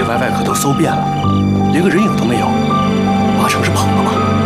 里里外外可都搜遍了，连个人影都没有，八成是跑了吧？